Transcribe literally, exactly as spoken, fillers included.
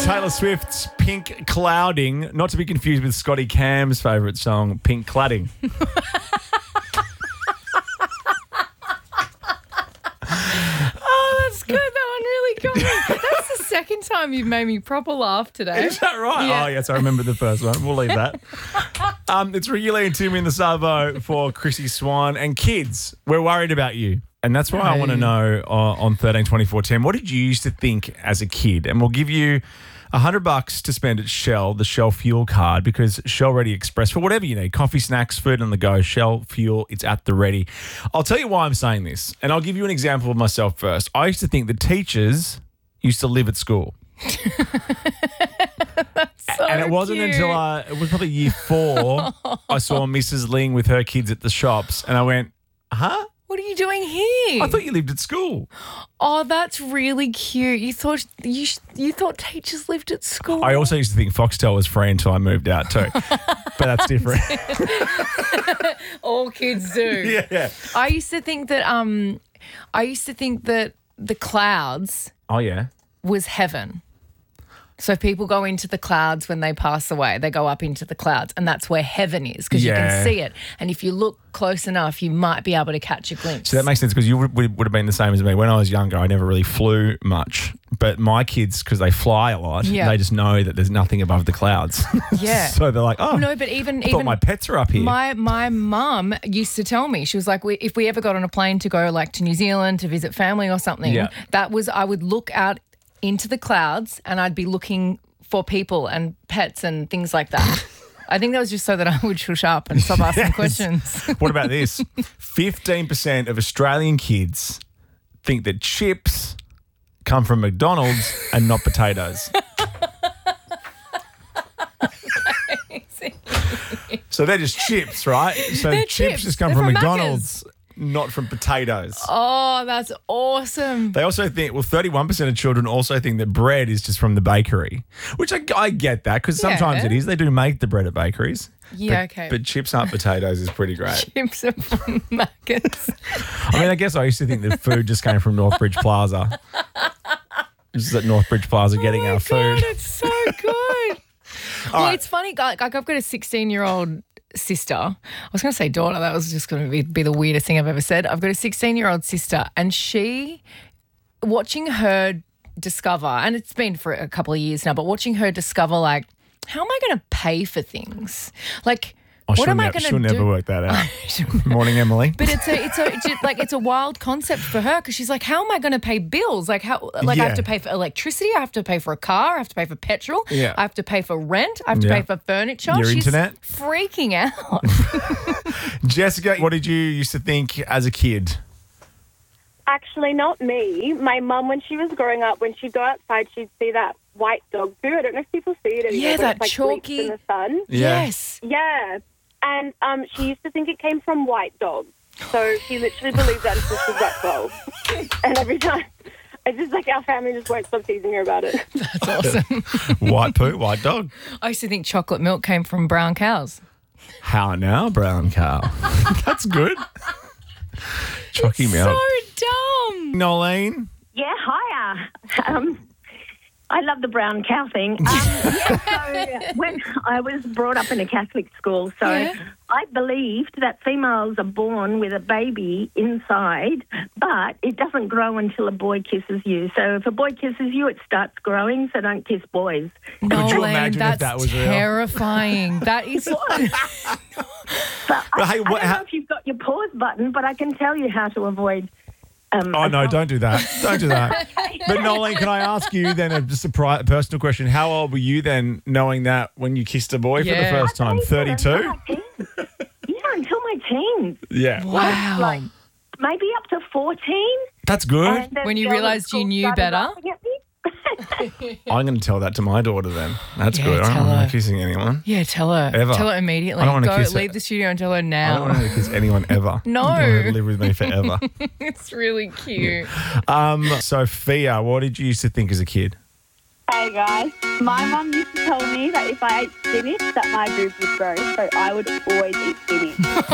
Taylor Swift's Pink Clouding, not to be confused with Scotty Cam's favourite song, Pink Cladding. Oh, that's good. That one really got me. That's the second time you've made me proper laugh today. Is that right? Yeah. Oh, yes, I remember the first one. We'll leave that. um, it's Ricky and Timmy in the Savo for Chrissy Swan. And kids, we're worried about you. And that's why I want to know uh, on thirteen twenty-four ten, what did you used to think as a kid? And we'll give you a hundred bucks to spend at Shell, the Shell Fuel card, because Shell Ready Express, for whatever you need, coffee, snacks, food on the go, Shell Fuel, it's at the ready. I'll tell you why I'm saying this, and I'll give you an example of myself first. I used to think that teachers used to live at school. So and it wasn't cute. until I, it was probably year four, I saw Missus Ling with her kids at the shops, and I went, huh? What are you doing here? I thought you lived at school. Oh, that's really cute. You thought you sh- you thought teachers lived at school. I also used to think Foxtel was free until I moved out too. But that's different. All kids do. Yeah. I used to think that um, I used to think that the clouds Oh, yeah. was heaven. So people go into the clouds when they pass away. They go up into the clouds, and that's where heaven is because you Yeah. can see it. And if you look close enough, you might be able to catch a glimpse. So that makes sense because you would, would would have been the same as me. When I was younger, I never really flew much. But my kids, because they fly a lot, Yeah. they just know that there's nothing above the clouds. Yeah. So they're like, oh, No, but even I thought even my pets are up here. My my mum used to tell me, she was like, we, if we ever got on a plane to go like to New Zealand to visit family or something, Yeah. that was, I would look out into the clouds and I'd be looking for people and pets and things like that. I think that was just so that I would shush up and stop asking Yes. questions. What about this? fifteen percent of Australian kids think that chips come from McDonald's and not potatoes. So they're just chips, right? So They're chips, chips. just come They're from from McDonald's, not from potatoes. Oh, that's awesome. They also think, well, thirty-one percent of children also think that bread is just from the bakery, which I, I get that because sometimes Yeah. it is. They do make the bread at bakeries. Yeah, but, okay. But chips aren't potatoes is pretty great. Chips are from Macca's. I mean, I guess I used to think that food just came from Northbridge Plaza. Just at Northbridge Plaza getting oh my our God, food. it's so good. well, right. it's funny. Like, like I've got a sixteen-year-old sister. I was going to say daughter. That was just going to be, be the weirdest thing I've ever said. I've got a sixteen-year-old sister, and she, watching her discover, and it's been for a couple of years now, but watching her discover, like, how am I going to pay for things? Like, Oh, what she'll am I ne- going to She'll do? never work that out. Morning, Emily. But it's a, it's a, it's a, like, it's a wild concept for her because she's like, how am I going to pay bills? Like, how, like, I Yeah. have to pay for electricity, I have to pay for a car, I have to pay for petrol, Yeah. I have to pay for rent, I have to Yeah. pay for furniture. Your she's internet? freaking out. Jessica, what did you used to think as a kid? Actually, not me. My mum, when she was growing up, when she'd go outside, she'd see that white dog poo. I don't know if people see it anymore. Yeah, but that it's like chalky- bleached in the sun. Yeah. Yes. Yeah. And um, she used to think it came from white dogs. So she literally believed that until she was like twelve. And every time, it's just like our family just won't stop teasing her about it. That's awesome. White poo, white dog. I used to think chocolate milk came from brown cows. How now, brown cow? That's good. Chalky milk. So dumb. Nolene? Yeah, hiya. Um, I love the brown cow thing. Um, yeah, so when I was brought up in a Catholic school, so Yeah. I believed that females are born with a baby inside, but it doesn't grow until a boy kisses you. So if a boy kisses you, it starts growing, so don't kiss boys. No, you Lane, imagine if that's that was real? terrifying. That is. But I, hey, I what- don't how- know if you've got your pause button, but I can tell you how to avoid... Um, Oh, no, assault. don't do that. Don't do that. But Nolene, can I ask you then a, just a pri- personal question? How old were you then knowing that when you kissed a boy for Yeah. the first time? Yeah, thirty-two? until my teens. Yeah, until my teens. Yeah. Wow. Like maybe up to fourteen. That's good. And then When you girls at realised you school knew started better? laughing at me. I'm going to tell that to my daughter then. That's Yeah, good. I tell don't want her. her kissing anyone. Yeah, tell her. Ever. Tell her immediately. I don't wanna Go, kiss her. leave the studio and tell her I don't now. want her to kiss anyone ever. No. I want her to live with me forever. It's really cute. Um, Sophia, what did you used to think as a kid? Hey guys, my mum used to tell me that if I ate spinach, that my boobs would grow, so I would always eat spinach.